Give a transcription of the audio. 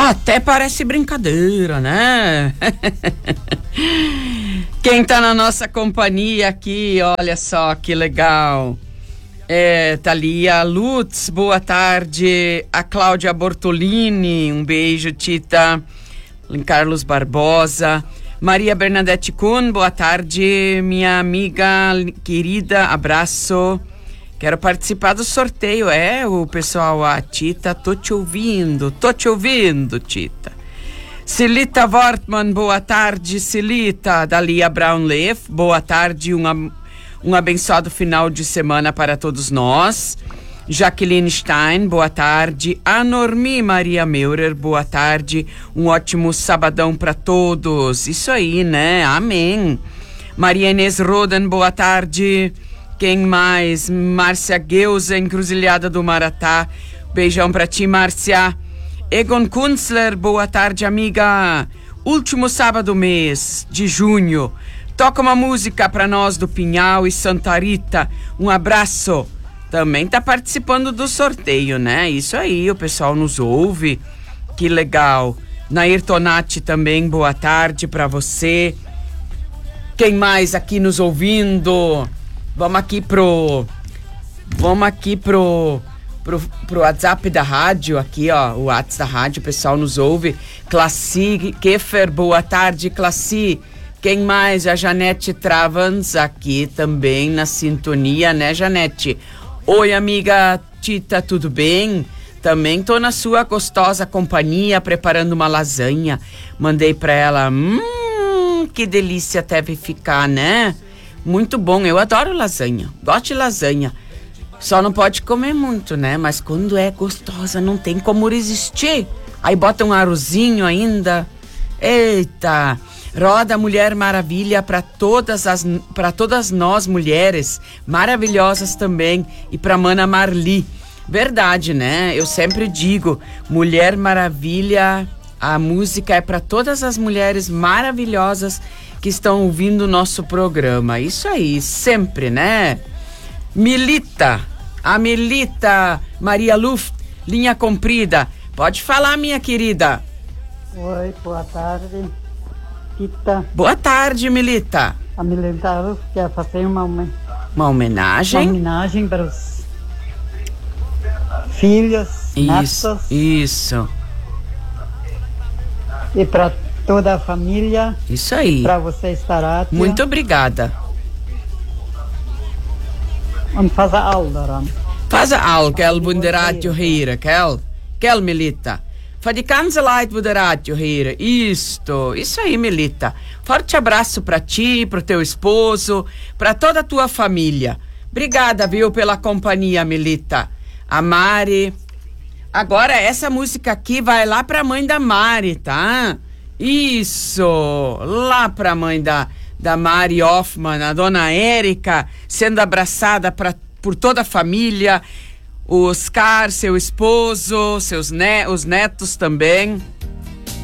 Até parece brincadeira, né? Quem tá na nossa companhia aqui, olha só que legal. Tá ali a Lutz, boa tarde. A Cláudia Bortolini, um beijo, Tita. Carlos Barbosa. Maria Bernadette Kuhn, boa tarde, minha amiga querida, abraço. Quero participar do sorteio, o pessoal, a Tita, tô te ouvindo, Tita. Celita Wortmann, boa tarde, Celita. Dalia Brownleaf, boa tarde, um abençoado final de semana para todos nós. Jaqueline Stein, boa tarde. A Normi Maria Meurer, boa tarde. Um ótimo sabadão para todos. Isso aí, né? Amém. Maria Inês Roden, boa tarde. Quem mais? Márcia Geusa, Encruzilhada do Maratá. Beijão pra ti, Márcia. Egon Kunzler, boa tarde, amiga. Último sábado mês de junho. Toca uma música pra nós do Pinhal e Santa Rita. Um abraço. Também tá participando do sorteio, né? Isso aí, o pessoal nos ouve. Que legal. Nair Tonati também, boa tarde pra você. Quem mais aqui nos ouvindo? Vamos aqui pro WhatsApp da rádio, aqui, ó, o WhatsApp da rádio, o pessoal nos ouve. Classi Keffer, boa tarde, Classi. Quem mais? A Janete Travans aqui também na sintonia, né, Janete? Oi, amiga Tita, tudo bem? Também tô na sua gostosa companhia, preparando uma lasanha. Mandei pra ela, que delícia deve ficar, né? Muito bom, eu adoro lasanha, gosto de lasanha. Só não pode comer muito, né? Mas quando é gostosa, não tem como resistir. Aí bota um arrozinho ainda. Eita! Roda Mulher Maravilha para todas nós mulheres, maravilhosas também, e para Mana Marli. Verdade, né? Eu sempre digo, Mulher Maravilha, a música é para todas as mulheres maravilhosas que estão ouvindo o nosso programa. Isso aí, sempre, né? A Melita Maria Luft, linha comprida. Pode falar, minha querida. Oi, boa tarde. Tita. Boa tarde, Melita. A Melita quer fazer uma homenagem? Uma homenagem para os filhos, netos. Isso. E para toda a família. Isso aí. Para você estar aqui. Muito obrigada. Und fazer algo, daran. Fazer algo, quel bunde radio hira, quel Melita. Fa di cancelait do rádio hira. Isso aí, Melita. Forte abraço pra ti, pro teu esposo, pra toda a tua família. Obrigada, viu, pela companhia, Melita. A Mari. Agora, essa música aqui vai lá pra mãe da Mari, tá? Isso! Lá pra mãe da Mari Hoffman, a dona Érica, sendo abraçada por toda a família. O Oscar, seu esposo, os netos também.